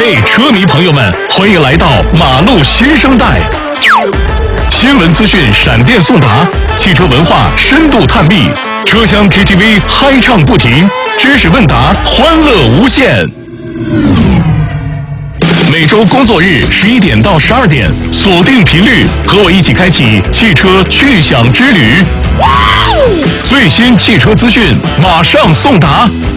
嘿，车迷朋友们，欢迎来到马路新生代。新闻资讯闪电送达，汽车文化深度探秘，车厢 KTV 嗨唱不停，知识问答欢乐无限。每周工作日11点到12点，锁定频率，和我一起开启汽车趣享之旅。最新汽车资讯马上送达。